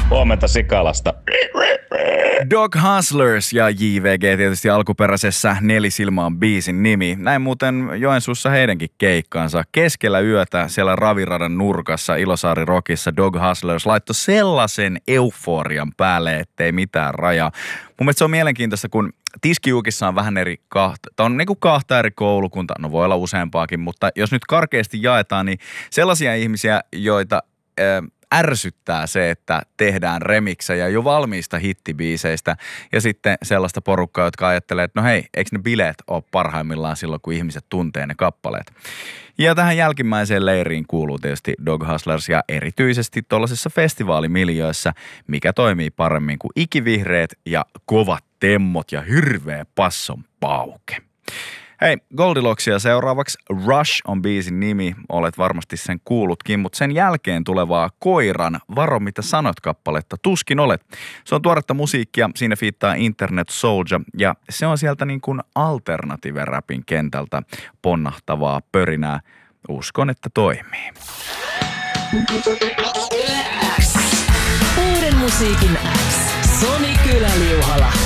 Huomenta Sikalasta. Dog Hustlers ja JVG tietysti alkuperäisessä Nelisilmaan biisin nimi. Näin muuten Joensuussa heidänkin keikkaansa. Keskellä yötä siellä Raviradan nurkassa Ilosaari Rockissa Dog Hustlers laittoi sellaisen euforian päälle, ettei mitään rajaa. Mun mielestä se on mielenkiintoista, kun Tiskijuukissa on vähän eri on niinku kahta eri koulukuntaa, no voi olla useampaakin, mutta jos nyt karkeasti jaetaan, niin sellaisia ihmisiä, joita ärsyttää se, että tehdään remiksejä jo valmiista hittibiiseistä ja sitten sellaista porukkaa, jotka ajattelee, että no hei, eikö ne bileet ole parhaimmillaan silloin, kun ihmiset tuntee ne kappaleet. Ja tähän jälkimmäiseen leiriin kuuluu tietysti Dog Hustlers ja erityisesti tuollaisessa festivaalimiljöissä, mikä toimii paremmin kuin ikivihreät ja kovat temmot ja hirveä passon pauke. Hei, Goldilockia seuraavaksi. Rush on biisin nimi, olet varmasti sen kuullutkin, mutta sen jälkeen tulevaa Koiran Varo mitä sanot -kappaletta tuskin olet. Se on tuoretta musiikkia, siinä fiittaa Internet Soldier ja se on sieltä niin kuin alternative-rapin kentältä ponnahtavaa pörinää. Uskon, että toimii. Uuden musiikin X. Soni Kyläliuhala.